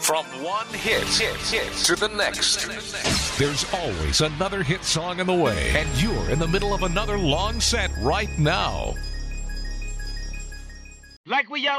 From one hit to the next. There's always another hit song in the way, and you're in the middle of another long set right now. Like we